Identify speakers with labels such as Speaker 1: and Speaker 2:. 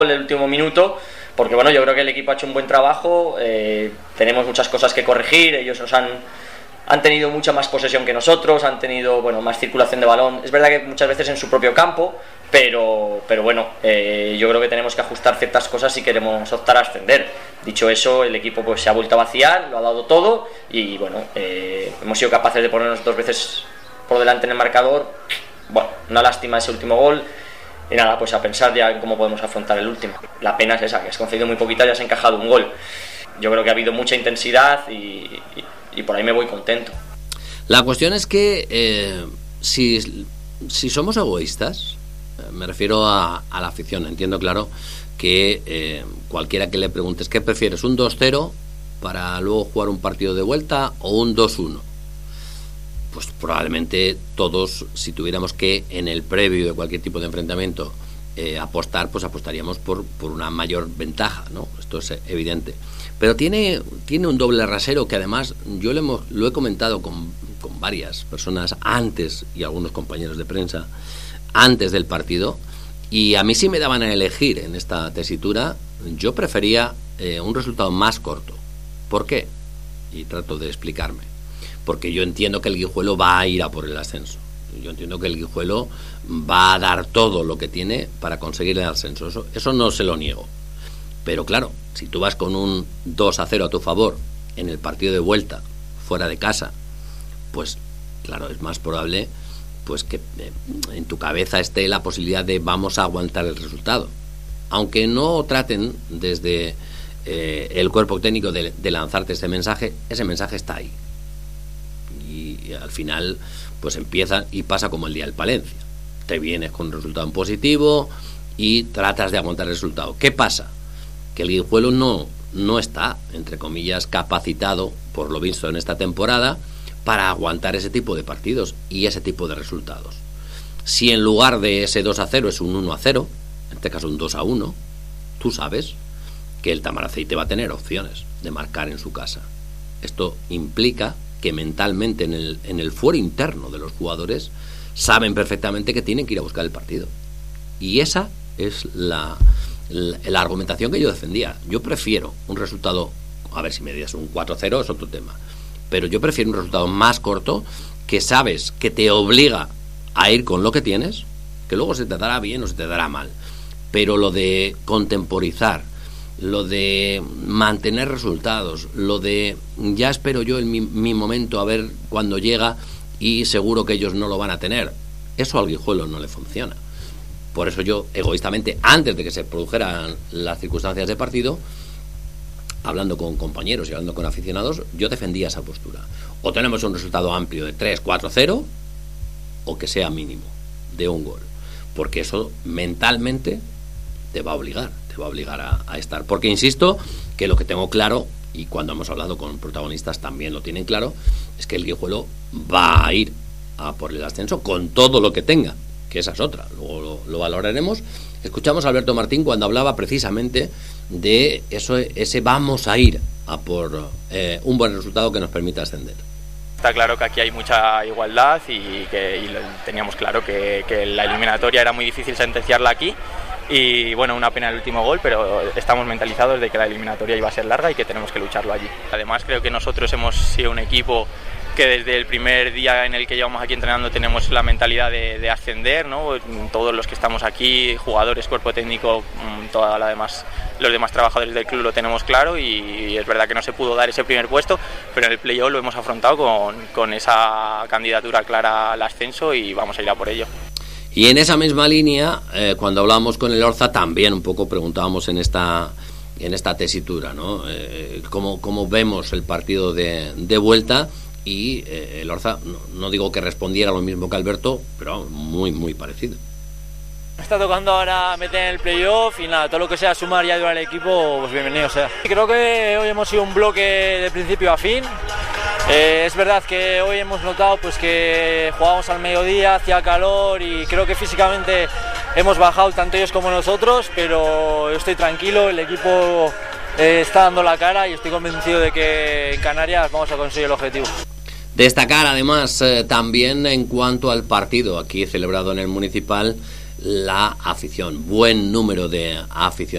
Speaker 1: el último minuto, porque bueno, yo creo que el equipo ha hecho un buen trabajo, tenemos muchas cosas que corregir, ellos han tenido mucha más posesión que nosotros, han tenido más circulación de balón, es verdad que muchas veces en su propio campo, pero bueno, yo creo que tenemos que ajustar ciertas cosas si queremos optar a ascender. Dicho eso, el equipo pues se ha vuelto a vaciar, lo ha dado todo y bueno, hemos sido capaces de ponernos 2 veces por delante en el marcador. Bueno, una lástima ese último gol. Y nada, pues a pensar ya en cómo podemos afrontar el último. La pena es esa, que has concedido muy poquita y has encajado un gol. Yo creo que ha habido mucha intensidad y por ahí me voy contento.
Speaker 2: La cuestión es que si somos egoístas, me refiero a la afición, entiendo claro que cualquiera que le preguntes ¿qué prefieres? ¿Un 2-0 para luego jugar un partido de vuelta o un 2-1? Pues probablemente todos, si tuviéramos que en el previo de cualquier tipo de enfrentamiento apostar, pues apostaríamos por una mayor ventaja, ¿no? Esto es evidente. Pero tiene un doble rasero que además yo lo he comentado con varias personas antes y algunos compañeros de prensa antes del partido, y a mí sí me daban a elegir en esta tesitura, yo prefería un resultado más corto. ¿Por qué? Y trato de explicarme. Porque yo entiendo que el Guijuelo va a ir a por el ascenso. Yo entiendo que el Guijuelo va a dar todo lo que tiene para conseguir el ascenso. Eso no se lo niego. Pero claro, si tú vas con un 2-0 a tu favor en el partido de vuelta, fuera de casa, pues claro, es más probable pues que en tu cabeza esté la posibilidad de vamos a aguantar el resultado. Aunque no traten desde el cuerpo técnico de lanzarte ese mensaje está ahí. Y al final pues empieza y pasa como el día del Palencia. Te vienes con un resultado en positivo y tratas de aguantar el resultado. ¿Qué pasa? Que el Guijuelo no está, entre comillas, capacitado, por lo visto en esta temporada, para aguantar ese tipo de partidos y ese tipo de resultados. Si en lugar de ese 2-0 es un 1-0, en este caso un 2-1, tú sabes que el Tamaraceite va a tener opciones de marcar en su casa. Esto implica que mentalmente en el fuero interno de los jugadores saben perfectamente que tienen que ir a buscar el partido. Y esa es la argumentación que yo defendía. Yo prefiero un resultado, a ver si me dices un 4-0 es otro tema, pero yo prefiero un resultado más corto, que sabes que te obliga a ir con lo que tienes, que luego se te dará bien o se te dará mal, pero lo de contemporizar, lo de mantener resultados, lo de ya espero yo en mi momento a ver cuando llega y seguro que ellos no lo van a tener, eso al Guijuelo no le funciona. Por eso yo, egoístamente, antes de que se produjeran las circunstancias de partido, hablando con compañeros y hablando con aficionados, yo defendía esa postura. O tenemos un resultado amplio de 3-4-0 o que sea mínimo, de un gol. Porque eso mentalmente te va a obligar a estar. Porque insisto que lo que tengo claro, y cuando hemos hablado con protagonistas también lo tienen claro, es que el Guijuelo va a ir a por el ascenso con todo lo que tenga, que esa es otra, luego lo valoraremos. Escuchamos a Alberto Martín cuando hablaba precisamente de eso, ese vamos a ir a por un buen resultado que nos permita ascender.
Speaker 3: Está claro que aquí hay mucha igualdad y teníamos claro que la eliminatoria era muy difícil sentenciarla aquí. Y bueno, una pena el último gol, pero estamos mentalizados de que la eliminatoria iba a ser larga y que tenemos que lucharlo allí. Además, creo que nosotros hemos sido un equipo que desde el primer día en el que llevamos aquí entrenando tenemos la mentalidad de ascender, ¿no? Todos los que estamos aquí, jugadores, cuerpo técnico, los demás trabajadores del club lo tenemos claro, y es verdad que no se pudo dar ese primer puesto, pero en el playoff lo hemos afrontado con esa candidatura clara al ascenso y vamos a ir a por ello.
Speaker 2: Y en esa misma línea, cuando hablábamos con el Orza, también un poco preguntábamos en esta tesitura, ¿no? ¿Cómo vemos el partido de vuelta? Y el Orza, no digo que respondiera lo mismo que Alberto, pero muy, muy parecido.
Speaker 4: Me está tocando ahora meter en el playoff y nada, todo lo que sea sumar y ayudar al equipo, pues bienvenido sea. Creo que hoy hemos sido un bloque de principio a fin. Es verdad que hoy hemos notado pues que jugamos al mediodía, hacía calor y creo que físicamente hemos bajado tanto ellos como nosotros, pero yo estoy tranquilo, el equipo está dando la cara y estoy convencido de que en Canarias vamos a conseguir el objetivo.
Speaker 2: Destacar además también en cuanto al partido aquí celebrado en el Municipal, la afición, buen número de aficionados.